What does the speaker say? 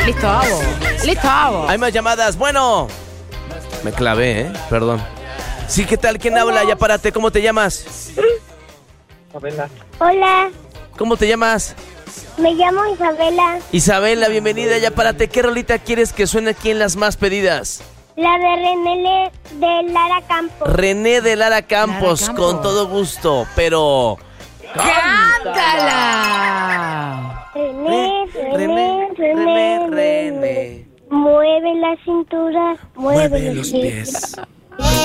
Listo, Avo. Listo, Avo. Hay más llamadas. Bueno. Me clavé, perdón. Sí, ¿qué tal? ¿Quién habla? Ya párate. ¿Cómo te llamas? Isabela. Hola, ¿Cómo te llamas? me llamo Isabela. Isabela, bienvenida. Ya párate. ¿Qué rolita quieres que suene aquí en las más pedidas? La de René de Lara Campos. René de Lara Campos, Lara Campos. con todo gusto, pero... ¡Cántala! René. Mueve la cintura, mueve los pies.